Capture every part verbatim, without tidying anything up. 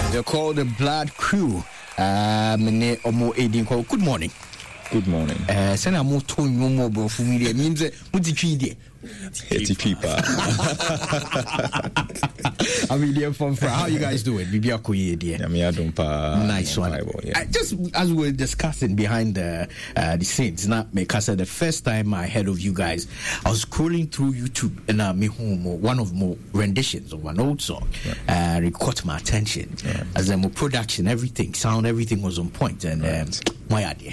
They're called the Blood Crew. Um, good morning. Good morning. Uh, send a more tone no more bro for me. Means what's the tree? Eighty people. I mean, dear from how you guys doing? Bibi Akoye, dear. Nice one. I, just as we were discussing behind the uh, the scenes, not make us the first time I heard of you guys, I was scrolling through YouTube and uh, me home one of more renditions of an old song. Right. Uh, it caught my attention. Right. As a more production, everything, sound, everything was on point. And um, my idea.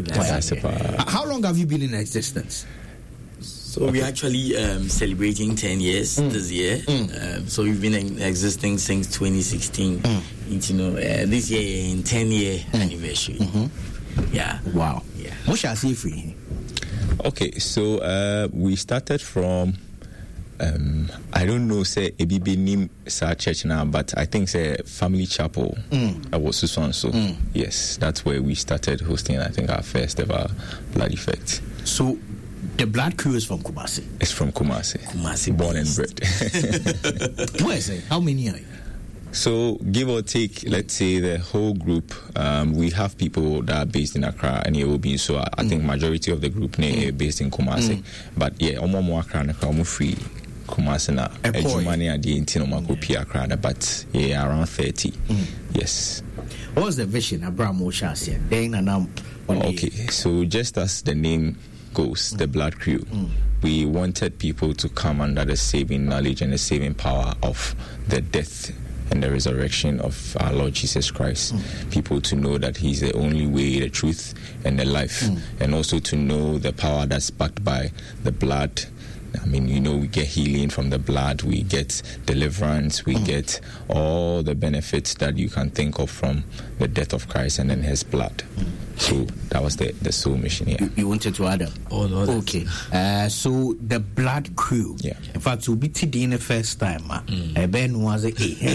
How long have you been in existence? So we're actually um, celebrating ten years mm. this year. Mm. Um, so we've been in existing since twenty sixteen. Mm. You know, uh, this year in ten year mm. anniversary. Mm-hmm. Yeah. Wow. Yeah. What shall I say for you? Okay, so uh, we started from. Um, I don't know, say a B B name sa church now, but I think say Family Chapel. Mm. I was so and so. Mm. Yes, that's where we started hosting. I think our first ever Blood Effect. So. The Blood Crew is from Kumasi. It's from Kumasi. Kumasi, born and bred. Where is it? How many are you? So, give or take, let's say the whole group, um, we have people that are based in Accra and it will be so. I, I mm. think majority of the group mm. are based in Kumasi. Mm. But yeah, omo mo Accra and Accra omo free Kumasi na. Ejumani adi inti no mako pi Accra, but yeah, around thirty. Mm. Yes. What was the vision? Abraham Oshasi. Then and now. Okay, so just as the name goes, mm. the Blood Crew. Mm. We wanted people to come under the saving knowledge and the saving power of the death and the resurrection of our Lord Jesus Christ. Mm. People to know that He's the only way, the truth, and the life. Mm. And also to know the power that's backed by the blood. I mean, you know, we get healing from the blood, we get deliverance, we mm. get all the benefits that you can think of from the death of Christ and then His blood. Mm. So that was the, the soul mission here. You, you wanted to add up? Oh, no. Okay. Uh, so the Blood Crew. Yeah. In fact, we'll be today the first time. Mm. Ben was a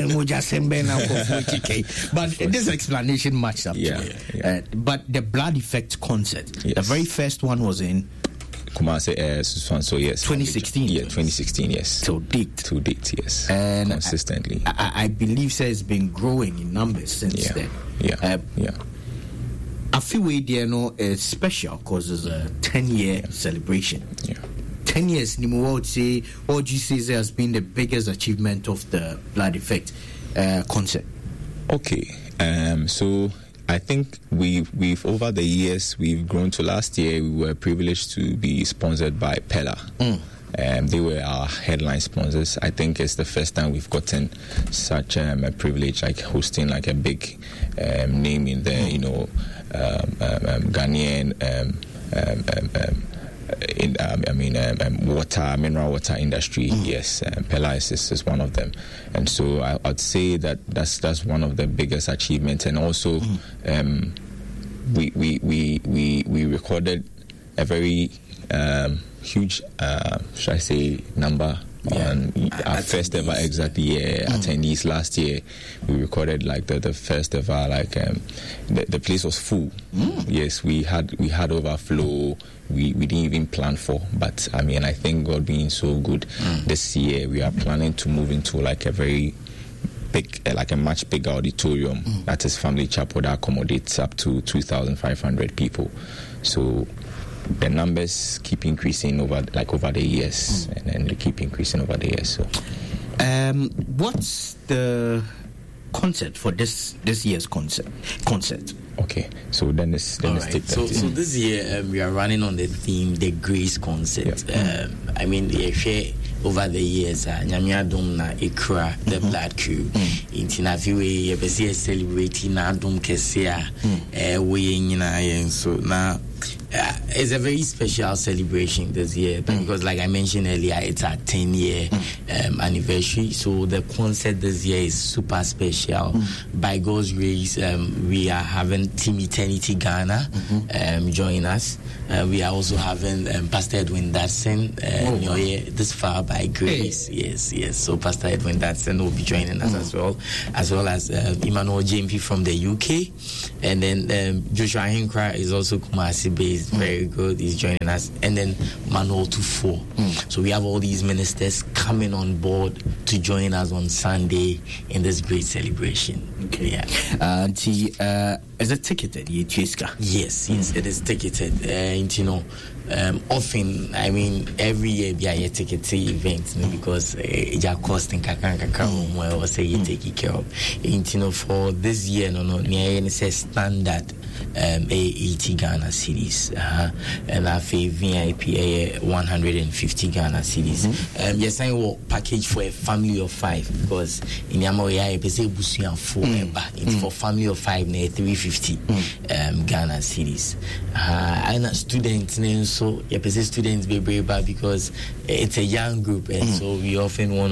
but this explanation matched up yeah, to it. Yeah. Uh, but the Blood Effect concert, yes. the very first one was in Kumasi, uh, so yes, twenty sixteen. Yeah, twenty sixteen. Yes. To date. To date, yes. And consistently. I, I, I believe so it's been growing in numbers since yeah. then. Yeah. Uh, yeah. I feel we there know is special because it's a ten year yeah. celebration. Yeah. Ten years, Nimo would say, what would you say has been the biggest achievement of the Blood Effect uh, concert? Okay. Um. So. I think we've, we've, over the years, we've grown to last year, we were privileged to be sponsored by Pella. Mm. Um, they were our headline sponsors. I think it's the first time we've gotten such um, a privilege, like hosting like a big um, name in there, mm. you know, um, um, um, Ghanaian um, um, um, um, in um, I mean um, um, water, mineral water industry. Mm. Yes, um, Pella is, is one of them, and so I, I'd say that that's that's one of the biggest achievements. And also, mm. um, we, we we we we recorded a very um, huge, uh, should I say, number. Yeah. On our attendees. First ever exactly yeah, mm. attendees last year. We recorded like the, the first ever like um, the, the place was full. Mm. Yes, we had we had overflow. We we didn't even plan for, but I mean I think God being so good, mm. this year we are planning to move into like a very big, like a much bigger auditorium mm. that is Family Chapel that accommodates up to two thousand five hundred people. So the numbers keep increasing over like over the years, mm. and then they keep increasing over the years. So, um, what's the concept for this this year's concert? Concert. Okay, so then this then right. take that. So, so this year um, we are running on the theme the Grace Concert. Yeah. Um, I mean, they share over the years. Nyamia dom na Ikra the Blood Crew. Inti na fiwe yebesi celebrating na dom kesia. Eh, we nyina so na. Uh, it's a very special celebration this year mm. because like I mentioned earlier, it's our ten year mm. um, anniversary, so the concert this year is super special. Mm. By God's grace, um, we are having Team Eternity Ghana mm-hmm. um, join us. Uh, we are also having um, Pastor Edwin Datson uh, oh, wow. this far by grace. Hey. Yes, yes. So Pastor Edwin Datson will be joining us mm. as well, as well as uh, Emmanuel J M P from the U K, and then um, Joshua Hinkra is also Kumasi based. Very Growth is joining us, and then Manuel Tufo. Mm. So we have all these ministers coming on board to join us on Sunday in this great celebration. Okay. Yeah. Uh, the, uh, is it ticketed? Yes, yes, mm. it is ticketed. Uh, and you know, um, often, I mean, every year we are ticketed events mm. because it's uh, costing kakan kakan or say you take care of. And you know, for this year, no, no, it says standard. Um, eighty Ghana cedis, uh-huh. and I feel V I P one hundred fifty Ghana cedis. Mm-hmm. Um, yes, I will package for a family of five because in Yamoya, I say Busian four, but it's for family of five, three fifty um, Ghana cedis. Uh, I'm a student, so you say students be brave because it's a young group, and mm. so we often want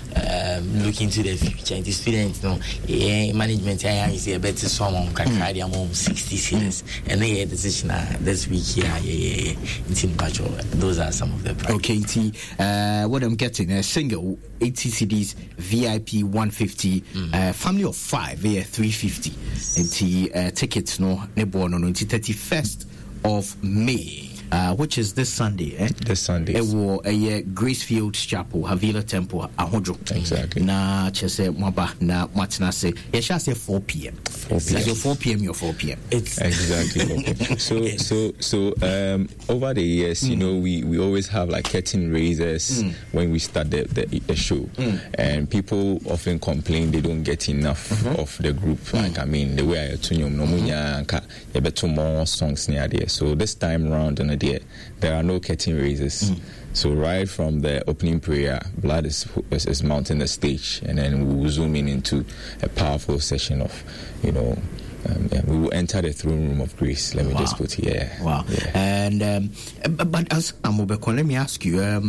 to um, look into the future. And the students, you know, yeah, management, I is a better someone can carry among sixty cedis, and they had decision uh, this week here. Yeah, yeah, yeah. Those are some of the prices. Okay, T. Uh, what I'm getting a single eighty cedis, V I P one fifty, mm. uh, family of five, yeah, three fifty, and T uh, tickets no, ne born on the thirty-first of May. Uh, which is this Sunday, eh? This Sunday. It will a Gracefield Chapel, Havila Temple, Ahojo. Exactly. Na chese mwaba na matina se. Ye shall say four p.m. four p.m. So four p.m. You're four p.m. It's exactly. Okay. So so so um over the years, mm. you know, we, we always have like curtain raisers mm. when we start the the, the show, mm. and people often complain they don't get enough mm-hmm. of the group. Mm. Like I mean, the way I tune no munya nka you better more songs near there. So this time round on There, there are no curtain raisers. Mm. So right from the opening prayer, Blood is, is, is mounting the stage, and then we will zoom in into a powerful session of, you know, um, yeah, we will enter the throne room of grace. Let me wow. just put it here. Wow. Yeah. And um, but as Amobeko, let me ask you, um,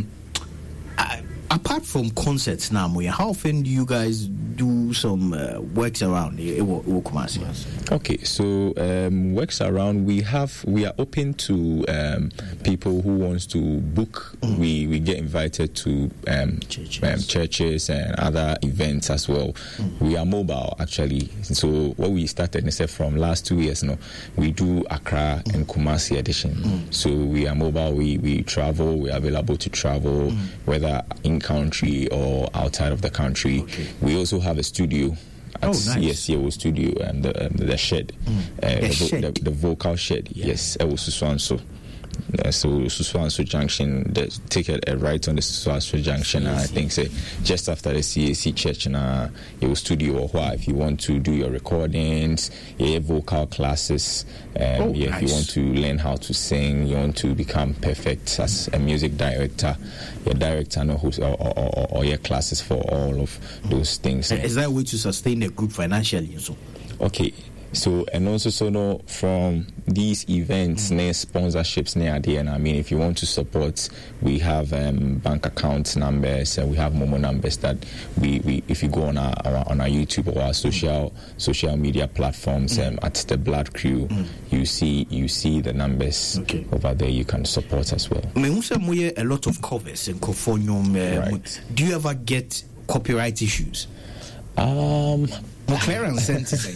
I, apart from concerts now, how often do you guys do some uh, works around? Okay, so um, works around. We have we are open to um, people who wants to book. Mm. We we get invited to um, churches. Um, churches and other events as well. Mm. We are mobile actually. So what we started instead from last two years now, we do Accra mm. and Kumasi edition. Mm. So we are mobile. We we travel. We are available to travel, mm. whether in country or outside of the country. Okay. We also have a studio at oh, nice. Yes, C S O studio and the, um, the shed, mm. uh, the, shed. The, the vocal shed. Yeah. Yes, it was Susuanso. Uh, so Susuanso Junction, the ticket uh, right on the Susuanso Junction. C A C. I think say just after the C A C church, na your studio or what if you want to do your recordings, your vocal classes, um, oh, yeah, nice. If you want to learn how to sing, you want to become perfect as a music director, your director know who's, or, or, or, or your classes for all of those things. Is that a way to sustain the group financially? So okay. So and also so no from these events, mm. near sponsorships near the end. I mean, if you want to support, we have um, bank account numbers and we have Momo numbers that we, we if you go on our, our on our YouTube or our social mm. social media platforms mm. um, at the Blood Crew, mm. you see you see the numbers okay. over there. You can support as well. A lot of covers and right. Do you ever get copyright issues? Um, clearance.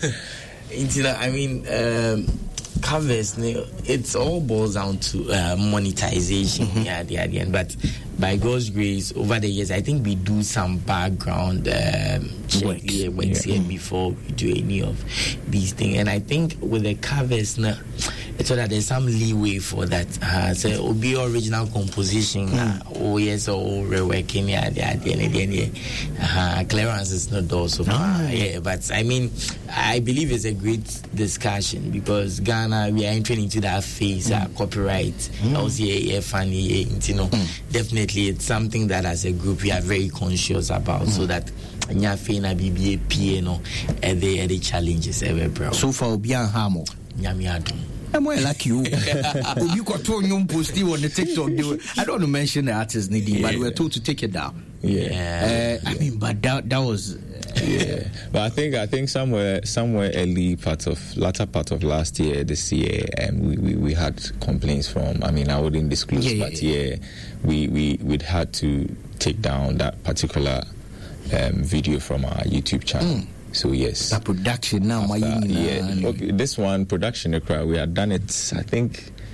I mean, um, covers, it's all boils down to uh, monetization mm-hmm. yeah, at the end. But by God's grace, over the years, I think we do some background um, check here, works yeah. here before we do any of these things. And I think with the covers now, it's so that there's some leeway for that. Uh, so it will be original composition. Mm. Uh, oh yes, or oh, reworking yeah, the idea. Uh, clearance is not also far. Oh. Yeah, but I mean, I believe it's a great discussion because Ghana we are entering into that phase. Mm. Uh, copyright, mm. also yeah, funny, you know. Mm. Definitely, it's something that as a group we are very conscious about, mm. so that. Nyafina B B A P N O and the the challenges ever bro. So far, Obian Hamo. Nyamiadum. I'm well like you. You got told you post you on the TikTok. I don't want to mention the artist Nidi, yeah. but we were told to take it down. Yeah, uh, I mean, but that that was. Uh, yeah, but I think I think somewhere somewhere early part of latter part of last year, this year, and um, we, we, we had complaints from. I mean, I wouldn't disclose, yeah, but yeah, yeah we we we'd had to take down that particular um, video from our YouTube channel. Mm. So yes, the production now. After, yeah, okay, this one production, we had done it. I think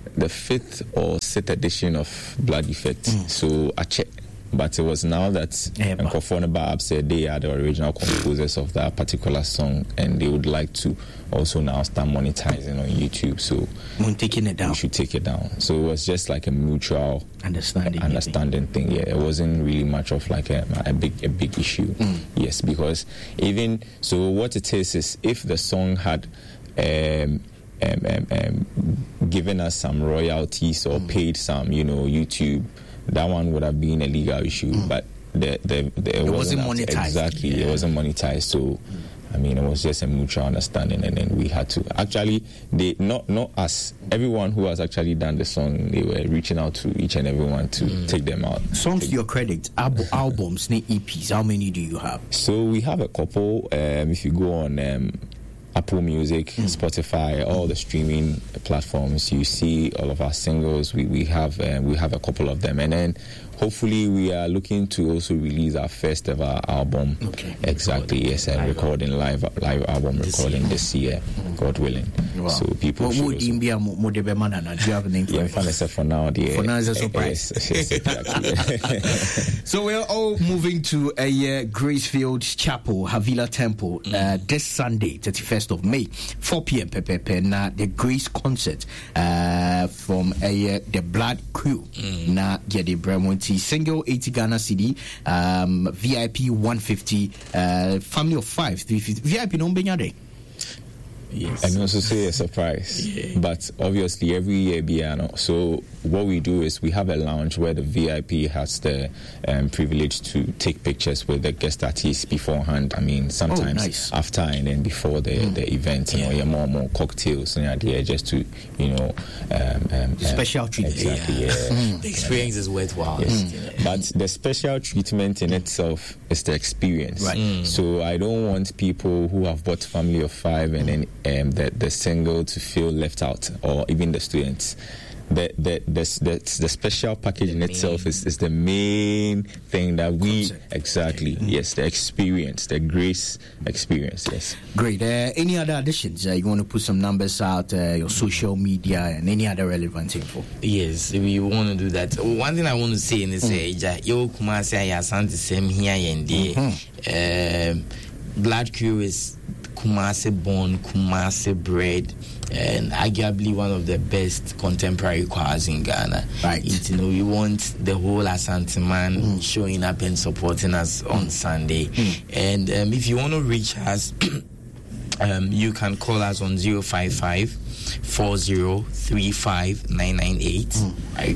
the fifth or sixth edition of Blood Effect. Mm. So I checked. But it was now that Nkofo said they are the original composers of that particular song, and they would like to also now start monetizing on YouTube. So We're taking it down. we should take it down. So it was just like a mutual understanding, understanding thing. Yeah, it wasn't really much of like a, a big a big issue. Mm. Yes, because even so, what it is is if the song had um, um, um, um, given us some royalties or mm. paid some, you know, YouTube. That one would have been a legal issue, mm. but the, the, the, it, it wasn't, wasn't monetized. Exactly, yeah. It wasn't monetized. So, mm. I mean, it was just a mutual understanding, and then we had to actually, they not not us, everyone who has actually done the song, they were reaching out to each and everyone to mm. take them out. Songs to your credit, al- albums, E Ps. How many do you have? So we have a couple. Um, if you go on. Um, Apple Music, mm. Spotify, all the streaming platforms, you see all of our singles. We we have uh, we have a couple of them, and then hopefully we are looking to also release our first ever album. Okay. Exactly. Recording yes, and recording live live album this recording year. this year, mm. God willing. Wow. So people. What would you have a name for yeah, it? For now, dear. For now, it's a surprise. Yes, exactly. So we're all moving to a uh, Gracefield Chapel, Havila Temple, mm. uh, this Sunday, thirty-first of May, four p.m. Pepe na the Grace concert uh, from uh, the Blood Crew. Mm. Na Gede Bremonti single eighty Ghana cedi, um, V I P one fifty, uh, family of five three fifty. V I P no benyade. Yes. And also say a surprise, yeah. But obviously every year piano. So what we do is we have a lounge where the V I P has the um, privilege to take pictures with the guest artists beforehand. I mean, sometimes oh, nice. after and then before the, mm. the event, you yeah. know, yeah, more more cocktails and idea just to you know um, um, special treatment. Exactly, yeah. yeah. Mm. The experience is worthwhile. Yes. Mm. But the special treatment in itself is the experience. Right. Mm. So I don't want people who have bought Family of Five and then um, the, the single to feel left out, or even the students. The the the, the, the special package the in itself is, is the main thing that we concept. Exactly okay. Yes, the experience, the Grace experience. Yes. Great. Uh, any other additions? Uh, you want to put some numbers out, uh, your social media, and any other relevant info? Yes, we want to do that. One thing I want to say in this age, yo kumasi ayasanti same here and Blood Crew is Kumasi born, Kumasi bred, and arguably one of the best contemporary choirs in Ghana. Right. It, you know, we want the whole Asante man mm. showing up and supporting us on Sunday. Mm. And um, if you want to reach us, um, you can call us on zero five five, four zero three five, nine nine eight. Mm.